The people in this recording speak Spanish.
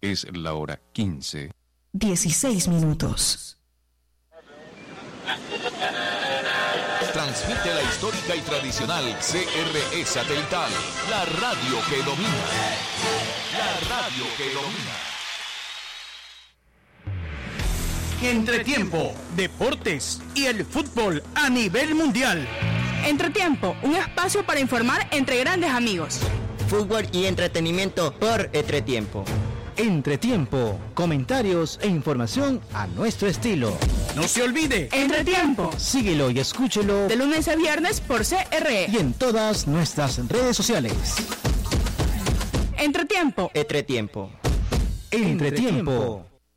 Es la hora 15. 16 minutos. Transmite la histórica y tradicional CRE Satelital, la radio que domina. La radio que domina. Entretiempo, deportes y el fútbol a nivel mundial. Entretiempo, un espacio para informar entre grandes amigos. Fútbol y entretenimiento por Entretiempo. Entretiempo, comentarios e información a nuestro estilo. No se olvide, Entretiempo. Síguelo y escúchelo De lunes a viernes por CRE. y en todas nuestras redes sociales. Entretiempo. Entretiempo. Entretiempo.